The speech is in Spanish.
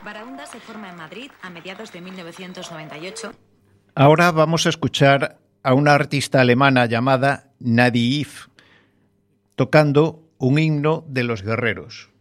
Barahunda se forma en Madrid a mediados de 1998. Ahora vamos a escuchar a una artista alemana llamada Nadief tocando un himno de los guerreros.